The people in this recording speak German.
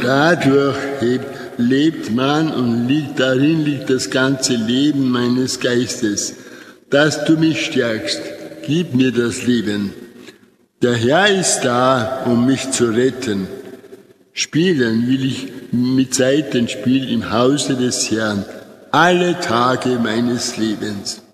Dadurch lebt man und darin liegt das ganze Leben meines Geistes, dass du mich stärkst. Gib mir das Leben. Der Herr ist da, um mich zu retten. Spielen will ich mit Saitenspiel im Hause des Herrn alle Tage meines Lebens.